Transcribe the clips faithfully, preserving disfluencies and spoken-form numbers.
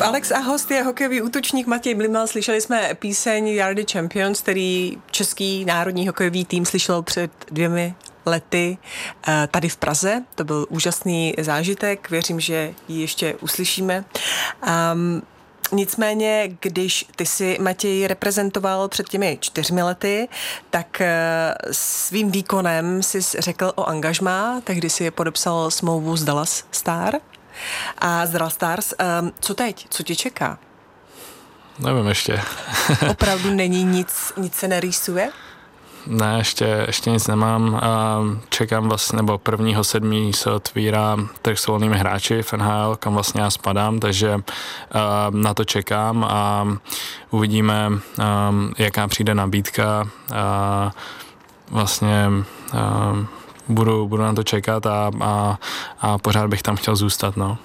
Alex a host je hokejový útočník Matěj Blimal. Slyšeli jsme píseň We Are the Champions, který český národní hokejový tým slyšel před dvěmi lety tady v Praze. To byl úžasný zážitek, věřím, že ji ještě uslyšíme. Um, Nicméně, když ty si, Matěj, reprezentoval před těmi čtyřmi lety, tak svým výkonem jsi řekl o angažmá, tehdy si podepsal smlouvu s Dallas Star a z Dallas Stars. Co teď? Co tě čeká? Nevím ještě. Opravdu není nic, nic se nerýsuje? Ne, ještě, ještě nic nemám. Čekám vlastně, nebo prvního sedmý se otvírá trh s volnými hráči v N H L, kam vlastně já spadám, takže na to čekám a uvidíme, jaká přijde nabídka. Vlastně budu, budu na to čekat a, a, a pořád bych tam chtěl zůstat, no.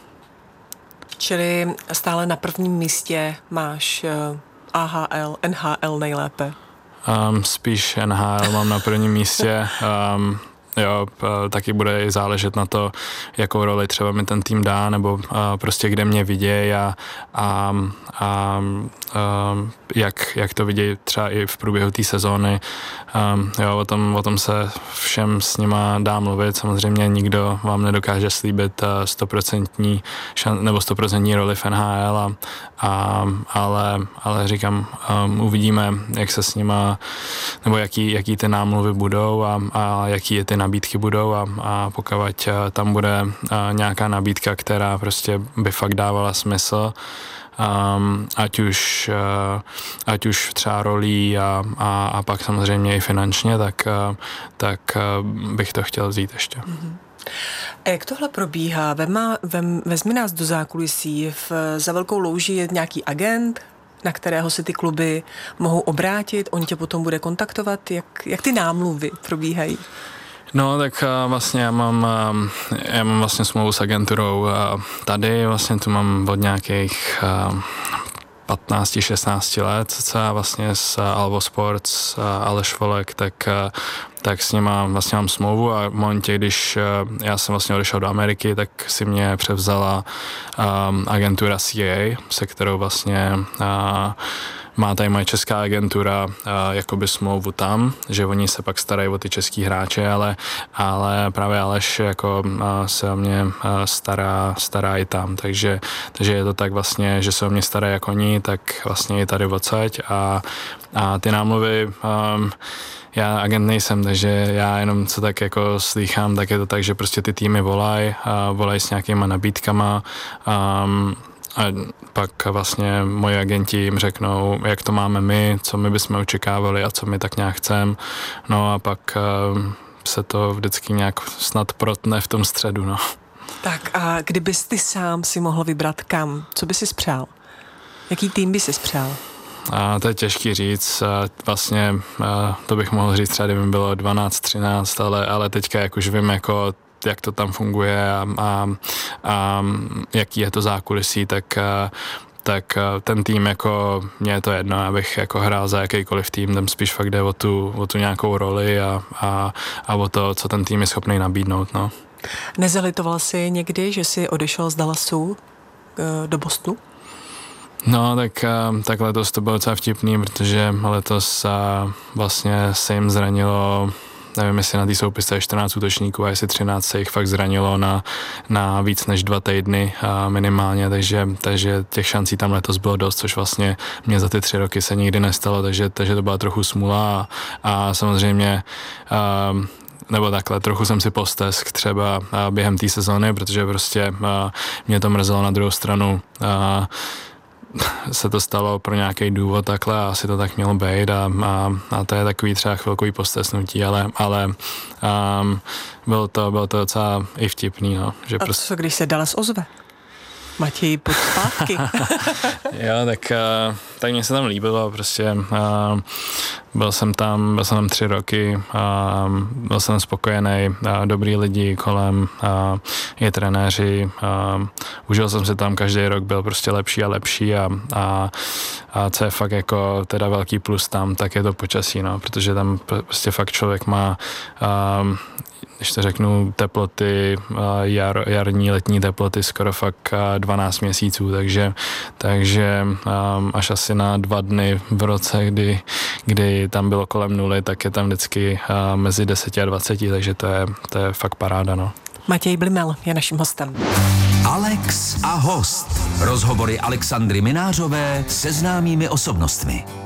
Čili stále na prvním místě máš A H L, N H L nejlépe? Um, spíš N H L mám na prvním místě. Um, jo, taky bude i záležet na to, jakou roli třeba mi ten tým dá, nebo uh, prostě kde mě vidějí a, a, a um, jak, jak to vidějí třeba i v průběhu té sezóny. Um, jo, o tom, o tom se všem s nima dá mluvit. Samozřejmě nikdo vám nedokáže slíbit stoprocentní šan, nebo stoprocentní roli v N H L, a, a, ale, ale říkám, um, uvidíme, jak se s nima, nebo jaký, jaký ty námluvy budou a, a jaký ty nabídky budou a, a pokud tam bude nějaká nabídka, která prostě by fakt dávala smysl, Um, ať už, uh, ať už třeba rolí a, a, a pak samozřejmě i finančně, tak, uh, tak uh, bych to chtěl vzít ještě. Mm-hmm. A jak tohle probíhá? Vema, vem, vezmi nás do zákulisí. V, za velkou louží je nějaký agent, na kterého se ty kluby mohou obrátit, on tě potom bude kontaktovat. Jak, jak ty námluvy probíhají? No, tak vlastně já mám, já mám vlastně smlouvu s agenturou tady, vlastně tu mám od nějakých patnáct šestnáct let, co vlastně s Alvo Sports, Aleš Volek, tak, tak s nima vlastně mám smlouvu a v momentě, když já jsem vlastně odešel do Ameriky, tak si mě převzala agentura C A A, se kterou vlastně má tady moje česká agentura uh, jakoby smlouvu tam, že oni se pak starají o ty český hráče, ale, ale právě Aleš jako uh, se o mě uh, stará, stará i tam, takže, takže je to tak vlastně, že se o mě starají jak oni, tak vlastně i tady odsaď a, a ty námluvy um, já agent nejsem, takže já jenom co tak jako slýchám, tak je to tak, že prostě ty týmy volají, volají s nějakýma nabídkama, um, a pak vlastně moji agenti jim řeknou, jak to máme my, co my bychom očekávali a co my tak nějak chceme. No a pak uh, se to vždycky nějak snad protne v tom středu, no. Tak a kdybys ty sám si mohl vybrat kam, co by si spřál? Jaký tým by si spřál? A to je těžký říct, vlastně to bych mohl říct třeba, kdyby bylo dvanáct třináct, ale, ale teďka jak už vím, jako jak to tam funguje a, a, a jaký je to zákulisí, tak, tak ten tým, jako mně je to jedno, abych jako hrál za jakýkoliv tým, tam spíš fakt jde o tu, o tu nějakou roli a, a, a o to, co ten tým je schopný nabídnout, no. Nezalitoval jsi někdy, že jsi odešel z Dallasu do Bostonu? No, tak, tak letos to bylo docela vtipný, protože letos vlastně se jim zranilo, nevím, jestli na té soupisce je čtrnáct útočníků a jestli třináct se jich fakt zranilo na, na víc než dva týdny minimálně, takže, takže těch šancí tam letos bylo dost, což vlastně mě za ty tři roky se nikdy nestalo, takže, takže to byla trochu smůla a, a samozřejmě um, nebo takhle, trochu jsem si postesk třeba během té sezóny, protože prostě mě to mrzelo na druhou stranu, se to stalo pro nějaký důvod takhle a asi to tak mělo být a, a, a to je takový třeba chvilkový postesnutí, ale, ale um, bylo, to, bylo to docela i vtipný. No, že a prostě... co, když se Dallas ozve? Matěj, pojď zpátky. Jo, tak, uh, tak mně se tam líbilo, prostě uh, byl jsem tam, byl jsem tam tři roky, uh, byl jsem spokojený, uh, dobrý lidi kolem, uh, je trenéři, uh, užil jsem se tam, každý rok byl prostě lepší a lepší a, a, a co je fakt jako teda velký plus tam, tak je to počasí, no, protože tam prostě fakt člověk má uh, když to řeknu, teploty, jar, jarní, letní teploty skoro fakt dvanáct měsíců, takže, takže až asi na dva dny v roce, kdy, kdy tam bylo kolem nuly, tak je tam vždycky mezi deseti a dvaceti, takže to je, to je fakt paráda, no. Matěj Blimel je naším hostem. Alex a host. Rozhovory Alexandry Minářové se známými osobnostmi.